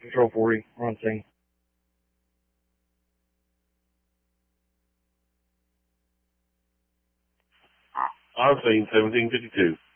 Control 40, we're on scene. On scene, 1752.